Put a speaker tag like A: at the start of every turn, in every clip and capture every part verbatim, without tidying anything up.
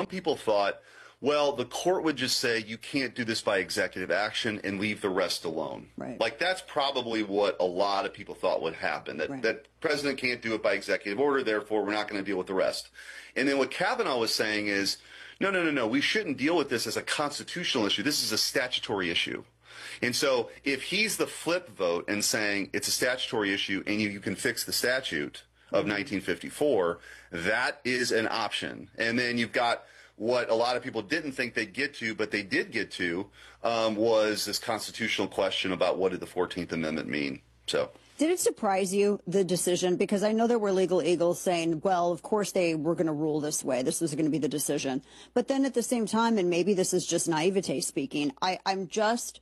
A: some people thought, well, the court would just say you can't do this by executive action and leave the rest alone.
B: Right.
A: Like that's probably what a lot of people thought would happen, that,
B: right.
A: that president can't do it by executive order, therefore we're not going to deal with the rest. And then what Kavanaugh was saying is, no, no, no, no, we shouldn't deal with this as a constitutional issue. This is a statutory issue. And so if he's the flip vote and saying it's a statutory issue and you, you can fix the statute of nineteen fifty-four, that is an option. And then you've got what a lot of people didn't think they'd get to, but they did get to, um, was this constitutional question about what did the fourteenth Amendment mean. So.
B: Did it surprise you, the decision? Because I know there were legal eagles saying, well, of course they were going to rule this way. This was going to be the decision. But then at the same time, and maybe this is just naivete speaking, I, I'm just,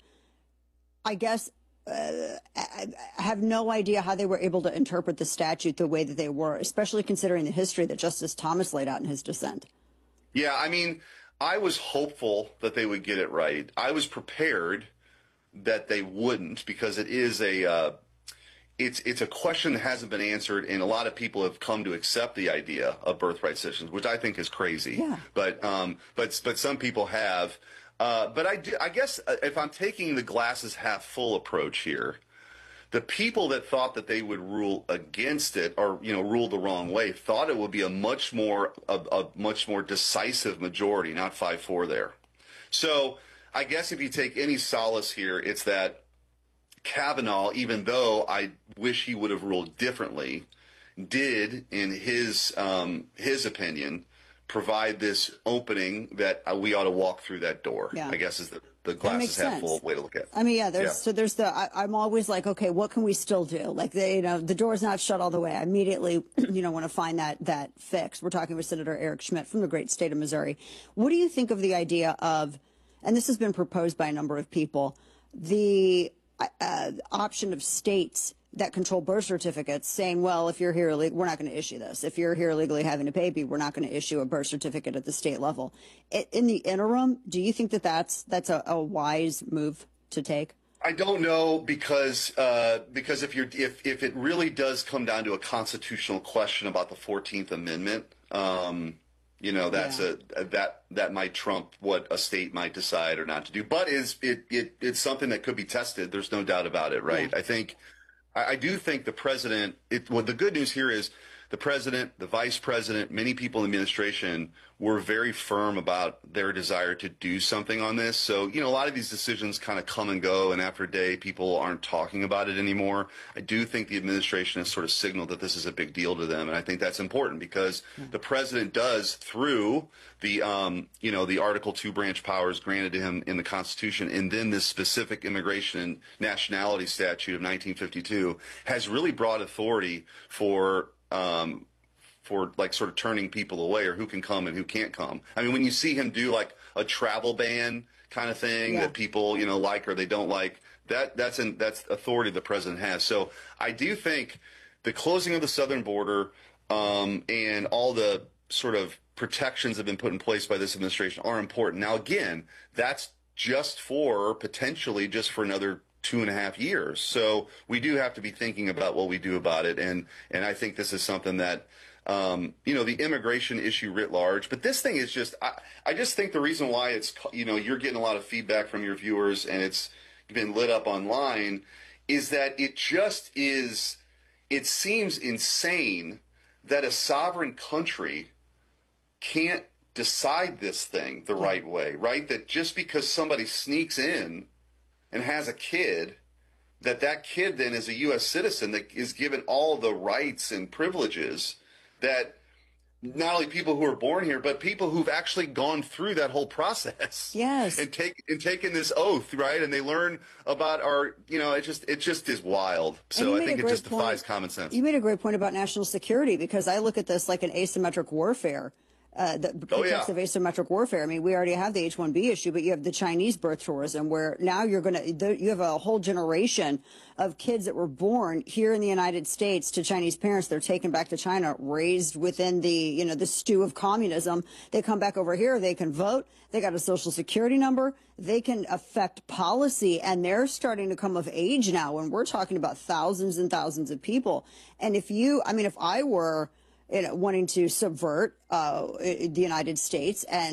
B: I guess, uh, I, I have no idea how they were able to interpret the statute the way that they were, especially considering the history that Justice Thomas laid out in his dissent.
A: Yeah, I mean, I was hopeful that they would get it right. I was prepared that they wouldn't, because it is a uh, it's it's a question that hasn't been answered, and a lot of people have come to accept the idea of birthright citizens, which I think is crazy.
B: Yeah.
A: But um, but but some people have. Uh, but I do, I guess if I'm taking the glasses half full approach here, the people that thought that they would rule against it, or you know, rule the wrong way, thought it would be a much more a, a much more decisive majority, not five four there. So I guess if you take any solace here, it's that Kavanaugh, even though I wish he would have ruled differently, did, in his um, his opinion, provide this opening that uh, we ought to walk through that door.
B: Yeah.
A: I guess is the, the glasses half full way to look at it.
B: I mean, yeah, there's,
A: yeah.
B: so there's the, I, I'm always like, okay, what can we still do? Like, they, you know, the door's not shut all the way. I immediately, you know, want to find that, that fix. We're talking with Senator Eric Schmitt from the great state of Missouri. What do you think of the idea of, and this has been proposed by a number of people, the uh, option of states that control birth certificates saying, well, if you're here illegally, we're not going to issue this. If you're here illegally having a baby, we're not going to issue a birth certificate at the state level. In the interim, do you think that that's, that's a, a wise move to take?
A: I don't know, because uh, because if you're if if it really does come down to a constitutional question about the fourteenth Amendment, um, you know, that's yeah. a that that might trump what a state might decide or not to do. But is it, it it's something that could be tested. There's no doubt about it, right? Yeah. I think. I do think the president, it, well, the good news here is the president, the vice president, many people in the administration were very firm about their desire to do something on this. So, you know, a lot of these decisions kind of come and go, and after a day, people aren't talking about it anymore. I do think the administration has sort of signaled that this is a big deal to them, and I think that's important because the president does, through the, um, you know, the Article two branch powers granted to him in the Constitution, and then this specific immigration and nationality statute of nineteen fifty-two, has really broad authority for Um, for like sort of turning people away, or who can come and who can't come. I mean, when you see him do like a travel ban kind of thing yeah. that people, you know, like or they don't like, that that's an, that's authority the president has. So I do think the closing of the southern border um, and all the sort of protections that have been put in place by this administration are important. Now, again, that's just for potentially just for another two and a half years. So we do have to be thinking about what we do about it. And, and I think this is something that, um, you know, the immigration issue writ large, but this thing is just, I, I just think the reason why it's, you know, you're getting a lot of feedback from your viewers and it's been lit up online is that it just is, it seems insane that a sovereign country can't decide this thing the right way, right? That just because somebody sneaks in and has a kid, that that kid then is a U S citizen that is given all the rights and privileges that not only people who are born here, but people who've actually gone through that whole process.
B: Yes.
A: And take and taken this oath, right? And they learn about our, you know, it just it just is wild. So I think it just defies common sense.
B: You made a great point about national security, because I look at this like an asymmetric warfare. Uh, the pretext
A: oh, yeah.
B: of asymmetric warfare. I mean, we already have the H one B issue, but you have the Chinese birth tourism, where now you're going to, you have a whole generation of kids that were born here in the United States to Chinese parents. They're taken back to China, raised within the, you know, the stew of communism. They come back over here. They can vote. They got a social security number. They can affect policy, and they're starting to come of age now. And we're talking about thousands and thousands of people. And if you, I mean, if I were, you know, wanting to subvert uh, the United States and